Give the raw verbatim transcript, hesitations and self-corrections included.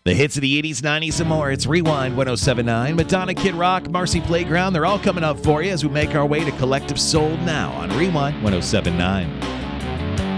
The hits of the eighties, nineties, and more. It's Rewind one oh seven point nine. Madonna, Kid Rock, Marcy Playground. They're all coming up for you as we make our way to Collective Soul now on Rewind one oh seven point nine.